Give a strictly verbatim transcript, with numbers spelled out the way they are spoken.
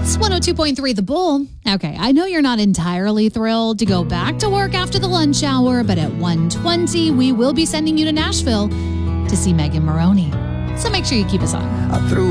It's one oh two point three The Bull. Okay, I know you're not entirely thrilled to go back to work after the lunch hour, but at one twenty, we will be sending you to Nashville to see Megan Maroney. So make sure you keep us on. I threw